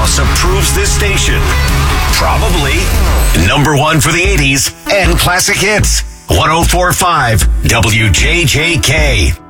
House approves this station. Probably number one for the 80s and classic hits. 104.5 WJJK.